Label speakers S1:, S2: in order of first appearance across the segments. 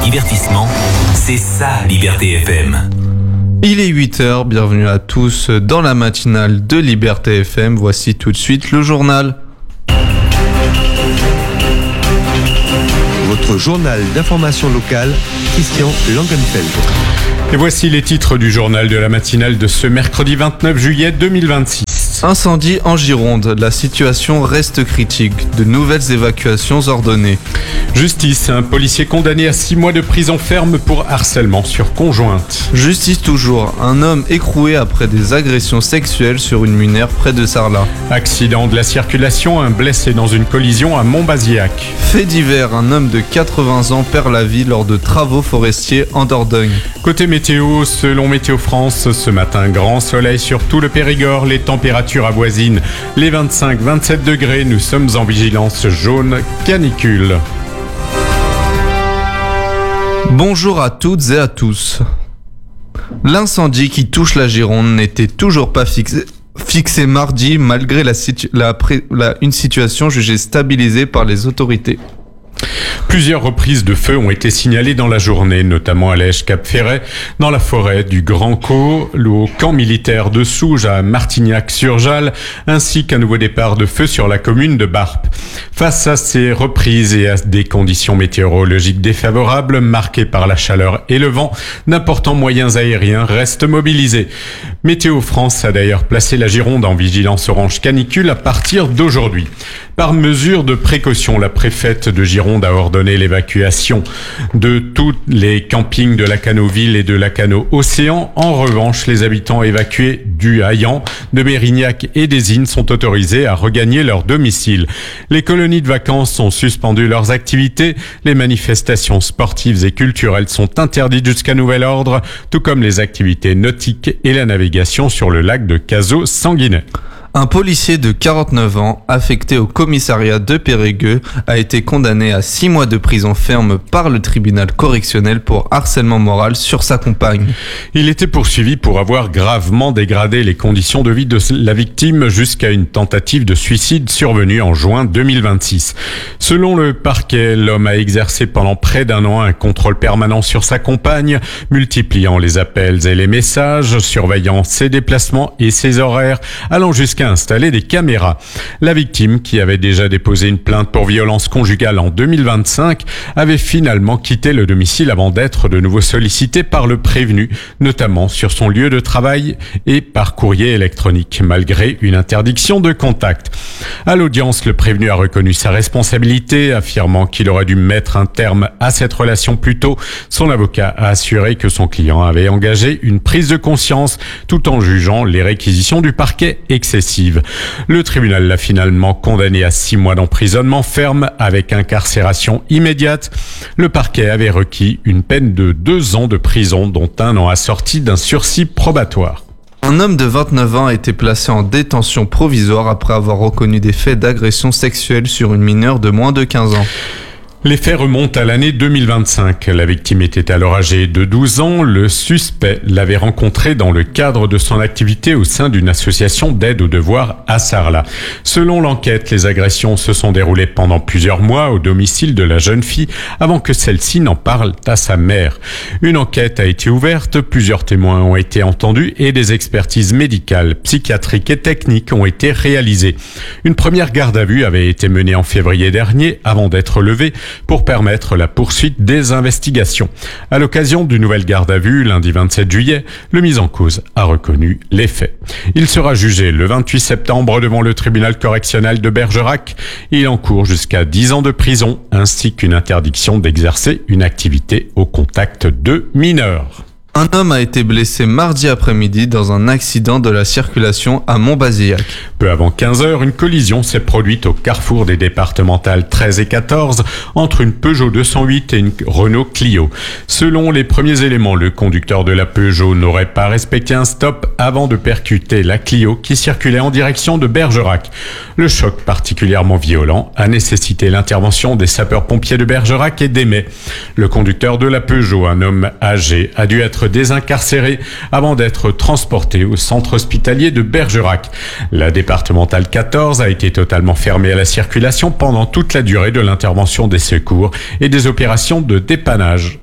S1: divertissement, c'est ça Liberté FM.
S2: Il est 8h, bienvenue à tous dans la matinale de Liberté FM. Voici tout de suite le journal.
S3: Votre journal d'information locale, Christian Langenfeld.
S4: Et voici les titres du journal de la matinale de ce mercredi 29 juillet 2026.
S2: Incendie en Gironde, la situation reste critique. De nouvelles évacuations ordonnées.
S4: Justice, un policier condamné à 6 mois de prison ferme pour harcèlement sur conjointe.
S2: Justice toujours, un homme écroué après des agressions sexuelles sur une mineure près de Sarlat.
S4: Accident de la circulation, un blessé dans une collision à Montbazillac.
S2: Fait divers, un homme de 80 ans perd la vie lors de travaux forestiers en Dordogne.
S4: Côté météo, selon Météo France, ce matin, grand soleil sur tout le Périgord, les températures avoisinent les 25-27 degrés. Nous sommes en vigilance jaune canicule.
S2: Bonjour à toutes et à tous. L'incendie qui touche la Gironde n'était toujours pas fixé mardi malgré une situation jugée stabilisée par les autorités.
S4: Plusieurs reprises de feu ont été signalées dans la journée, notamment à l'Èche-Cap-Ferret, dans la forêt du Grand Caux, au camp militaire de Souges à Martignac-sur-Jalles, ainsi qu'un nouveau départ de feu sur la commune de Barp. Face à ces reprises et à des conditions météorologiques défavorables, marquées par la chaleur et le vent, d'importants moyens aériens restent mobilisés. Météo France a d'ailleurs placé la Gironde en vigilance orange canicule à partir d'aujourd'hui. Par mesure de précaution, la préfète de Gironde a ordonné l'évacuation de tous les campings de Lacanau-Ville et de Lacanau-Océan. En revanche, les habitants évacués du Haillan, de Mérignac et des Innes sont autorisés à regagner leur domicile. Les colonies de vacances ont suspendu leurs activités. Les manifestations sportives et culturelles sont interdites jusqu'à nouvel ordre, tout comme les activités nautiques et la navigation sur le lac de Cazaux-Sanguinet.
S2: Un policier de 49 ans, affecté au commissariat de Périgueux, a été condamné à 6 mois de prison ferme par le tribunal correctionnel pour harcèlement moral sur sa compagne.
S4: Il était poursuivi pour avoir gravement dégradé les conditions de vie de la victime jusqu'à une tentative de suicide survenue en juin 2026. Selon le parquet, l'homme a exercé pendant près d'un an un contrôle permanent sur sa compagne, multipliant les appels et les messages, surveillant ses déplacements et ses horaires, allant jusqu'à installer des caméras. La victime, qui avait déjà déposé une plainte pour violence conjugale en 2025, avait finalement quitté le domicile avant d'être de nouveau sollicitée par le prévenu, notamment sur son lieu de travail et par courrier électronique, malgré une interdiction de contact. À l'audience, le prévenu a reconnu sa responsabilité, affirmant qu'il aurait dû mettre un terme à cette relation plus tôt. Son avocat a assuré que son client avait engagé une prise de conscience, tout en jugeant les réquisitions du parquet excessives. Le tribunal l'a finalement condamné à 6 mois d'emprisonnement ferme avec incarcération immédiate. Le parquet avait requis une peine de 2 ans de prison, dont 1 an assorti d'un sursis probatoire.
S2: Un homme de 29 ans a été placé en détention provisoire après avoir reconnu des faits d'agression sexuelle sur une mineure de moins de 15 ans.
S4: Les faits remontent à l'année 2025. La victime était alors âgée de 12 ans. Le suspect l'avait rencontrée dans le cadre de son activité au sein d'une association d'aide aux devoirs à Sarlat. Selon l'enquête, les agressions se sont déroulées pendant plusieurs mois au domicile de la jeune fille avant que celle-ci n'en parle à sa mère. Une enquête a été ouverte, plusieurs témoins ont été entendus et des expertises médicales, psychiatriques et techniques ont été réalisées. Une première garde à vue avait été menée en février dernier avant d'être levée pour permettre la poursuite des investigations. À l'occasion d'une nouvelle garde à vue, lundi 27 juillet, le mis en cause a reconnu les faits. Il sera jugé le 28 septembre devant le tribunal correctionnel de Bergerac. Il encourt jusqu'à 10 ans de prison ainsi qu'une interdiction d'exercer une activité au contact de mineurs.
S2: Un homme a été blessé mardi après-midi dans un accident de la circulation à Montbazillac.
S4: Peu avant 15h, une collision s'est produite au carrefour des départementales 13 et 14 entre une Peugeot 208 et une Renault Clio. Selon les premiers éléments, le conducteur de la Peugeot n'aurait pas respecté un stop avant de percuter la Clio qui circulait en direction de Bergerac. Le choc particulièrement violent a nécessité l'intervention des sapeurs-pompiers de Bergerac et d'Aimé. Le conducteur de la Peugeot, un homme âgé, a dû être désincarcéré avant d'être transporté au centre hospitalier de Bergerac. La départementale 14 a été totalement fermée à la circulation pendant toute la durée de l'intervention des secours et des opérations de dépannage.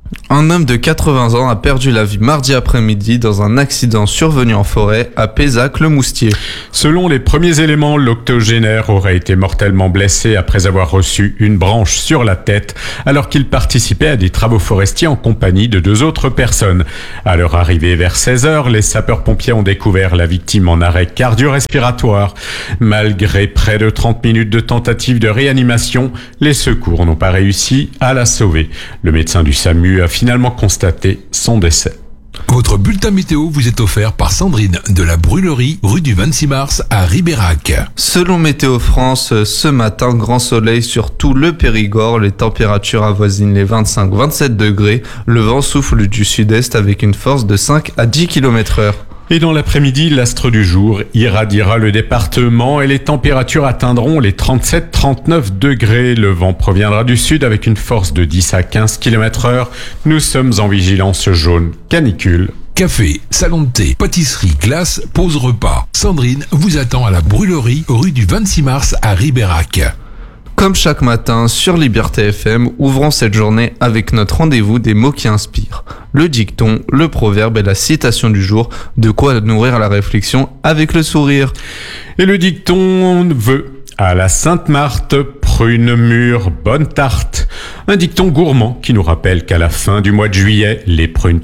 S2: Un homme de 80 ans a perdu la vie mardi après-midi dans un accident survenu en forêt à Pézac-le-Moustier.
S4: Selon les premiers éléments, l'octogénaire aurait été mortellement blessé après avoir reçu une branche sur la tête alors qu'il participait à des travaux forestiers en compagnie de 2 autres personnes. À leur arrivée vers 16h, les sapeurs-pompiers ont découvert la victime en arrêt cardio-respiratoire. Malgré près de 30 minutes de tentative de réanimation, les secours n'ont pas réussi à la sauver. Le médecin du SAMU a finalement constaté son décès.
S5: Votre bulletin météo vous est offert par Sandrine de la Brûlerie, rue du 26 mars à Ribérac.
S2: Selon Météo France, ce matin, grand soleil sur tout le Périgord. Les températures avoisinent les 25-27 degrés. Le vent souffle du sud-est avec une force de 5 à 10 km/h.
S4: Et dans l'après-midi, l'astre du jour irradiera le département et les températures atteindront les 37-39 degrés. Le vent proviendra du sud avec une force de 10 à 15 km/h. Nous sommes en vigilance jaune canicule.
S5: Café, salon de thé, pâtisserie, glace, pause repas. Sandrine vous attend à la Brûlerie, rue du 26 mars à Ribérac.
S2: Comme chaque matin sur Liberté FM, ouvrons cette journée avec notre rendez-vous des mots qui inspirent. Le dicton, le proverbe et la citation du jour, de quoi nourrir la réflexion avec le sourire.
S4: Et le dicton veut à la Sainte-Marthe, prune mûre, bonne tarte. Un dicton gourmand qui nous rappelle qu'à la fin du mois de juillet, les prunes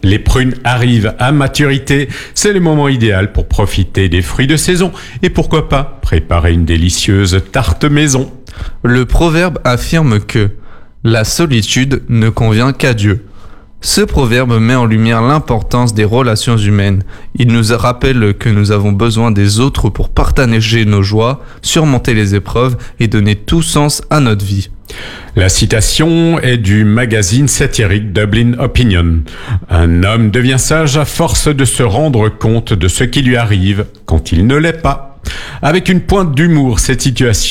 S4: arrivent à maturité. C'est le moment idéal pour profiter des fruits de saison et pourquoi pas préparer une délicieuse tarte maison.
S2: Le proverbe affirme que la solitude ne convient qu'à Dieu. Ce proverbe met en lumière l'importance des relations humaines. Il nous rappelle que nous avons besoin des autres pour partager nos joies, surmonter les épreuves et donner tout sens à notre vie.
S4: La citation est du magazine satirique Dublin Opinion. Un homme devient sage à force de se rendre compte de ce qui lui arrive quand il ne l'est pas. Avec une pointe d'humour, cette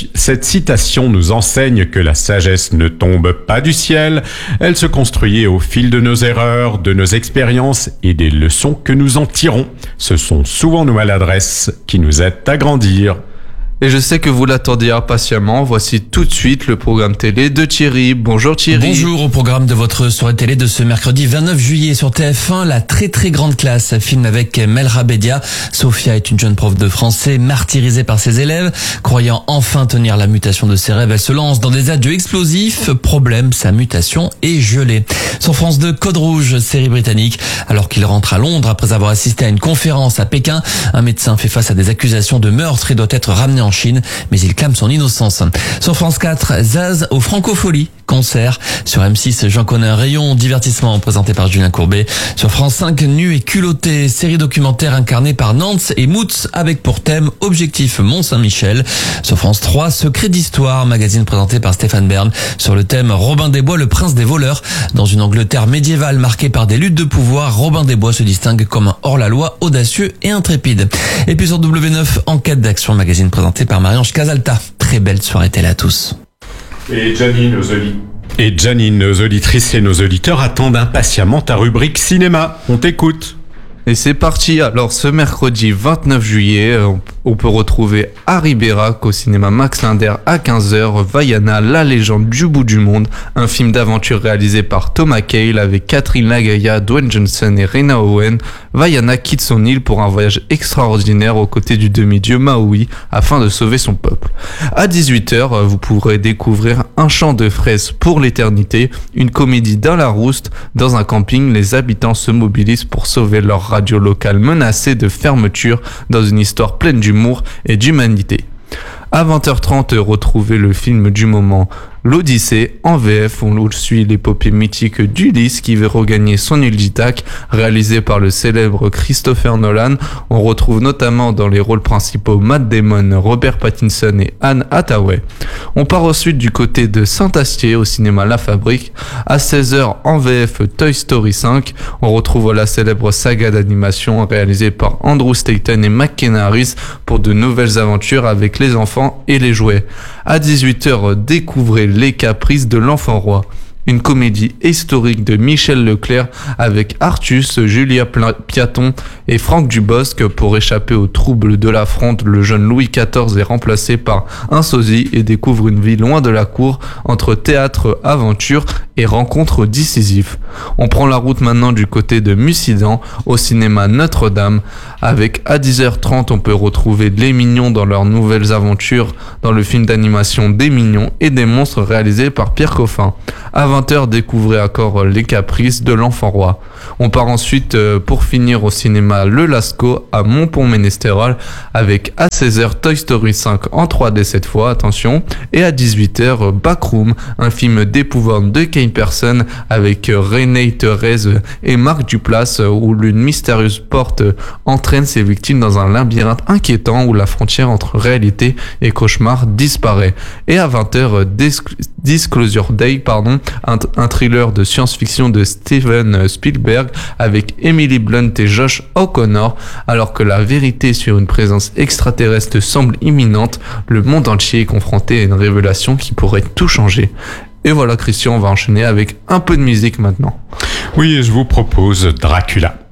S4: citation nous enseigne que la sagesse ne tombe pas du ciel, elle se construit au fil de nos erreurs, de nos expériences et des leçons que nous en tirons. Ce sont souvent nos maladresses qui nous aident à grandir.
S2: Et je sais que vous l'attendiez impatiemment. Voici tout de suite le programme télé de Thierry. Bonjour Thierry.
S6: Bonjour. Au programme de votre soirée télé de ce mercredi 29 juillet sur TF1, la très très grande classe, film avec Melra Bedia. Sophia est une jeune prof de français martyrisée par ses élèves. Croyant enfin tenir la mutation de ses rêves, elle se lance dans des adieux explosifs. Problème, sa mutation est gelée. Sur France 2, Code Rouge, série britannique. Alors qu'il rentre à Londres après avoir assisté à une conférence à Pékin, un médecin fait face à des accusations de meurtre et doit être ramené en Chine, mais il clame son innocence. Sur France 4, Zaz aux Francopholies, concert. Sur M6, J'en connais un rayon, divertissement présenté par Julien Courbet. Sur France 5, Nu et culotté, série documentaire incarnée par Nance et Moutz avec pour thème Objectif Mont-Saint-Michel. Sur France 3, Secret d'histoire, magazine présenté par Stéphane Bern sur le thème Robin des Bois, le prince des voleurs. Dans une Angleterre médiévale marquée par des luttes de pouvoir, Robin des Bois se distingue comme un hors-la-loi audacieux et intrépide. Et puis sur W9, Enquête d'action, magazine présenté par Marie-Ange Casalta. Très belle soirée télé à tous.
S4: Et Gianni, nos auditrices et nos auditeurs attendent impatiemment ta rubrique cinéma. On t'écoute.
S2: Et c'est parti. Alors ce mercredi 29 juillet, on peut retrouver à Ribérac au cinéma Max Linder à 15h Vaiana, la légende du bout du monde, un film d'aventure réalisé par Thomas Cale avec Catherine Lagaya, Dwayne Johnson et Rena Owen. Vaiana quitte son île pour un voyage extraordinaire aux côtés du demi-dieu Maui afin de sauver son peuple. À 18h, vous pourrez découvrir Un chant de fraises pour l'éternité, une comédie d'un Larousse. Dans un camping, les habitants se mobilisent pour sauver leur radio locale menacée de fermeture dans une histoire pleine d'humour et d'humanité. À 20h30, retrouvez le film du moment, L'Odyssée. En VF, on suit l'épopée mythique d'Ulysse qui veut regagner son île d'Ithaque, réalisé par le célèbre Christopher Nolan. On retrouve notamment dans les rôles principaux Matt Damon, Robert Pattinson et Anne Hathaway. On part ensuite du côté de Saint-Astier au cinéma La Fabrique. À 16h en VF, Toy Story 5. On retrouve la célèbre saga d'animation réalisée par Andrew Stanton et McKenna Harris pour de nouvelles aventures avec les enfants et les jouets. À 18h, découvrez Les Caprices de l'Enfant Roi. une comédie historique de Michel Leclerc avec Artus, Julia Piaton et Franck Dubosc. Pour échapper aux troubles de la Fronde, le jeune Louis XIV est remplacé par un sosie et découvre une vie loin de la cour entre théâtre, aventure et rencontres décisives. On prend la route maintenant du côté de Mussidan au cinéma Notre-Dame. Avec à 10h30, on peut retrouver les Mignons dans leurs nouvelles aventures dans le film d'animation Des Mignons et des Monstres réalisé par Pierre Coffin. À 20h, découvrez encore Les Caprices de l'Enfant Roi. On part ensuite pour finir au cinéma Le Lascaux à Montpont-Ménestérol avec à 16h Toy Story 5 en 3D cette fois, attention, et à 18h Backroom, un film d'épouvante de Kane Person avec René Thérèse et Marc Duplass où l'une mystérieuse porte entraîne ses victimes dans un labyrinthe inquiétant où la frontière entre réalité et cauchemar disparaît. Et à 20h Disclosure Day, un thriller de science-fiction de Steven Spielberg avec Emily Blunt et Josh O'Connor. Alors que la vérité sur une présence extraterrestre semble imminente, le monde entier est confronté à une révélation qui pourrait tout changer. Et voilà Christian, on va enchaîner avec un peu de musique maintenant.
S4: Oui, et je vous propose Dracula.